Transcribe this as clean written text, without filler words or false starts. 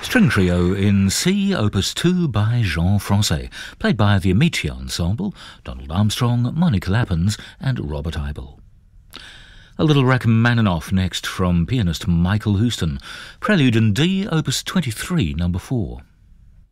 String Trio in C, Opus 2 by Jean Francais, played by the Amici Ensemble, Donald Armstrong, Monica Lappens and Robert Eibel. A little Rachmaninoff next from pianist Michael Houston, Prelude in D, Opus 23, number 4.